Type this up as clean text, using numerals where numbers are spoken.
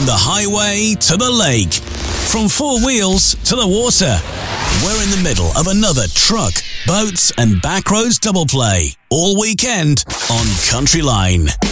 the highway to the lake, from four wheels to the water. We're in the middle of another truck, boats and backroads double play all weekend on Country Line.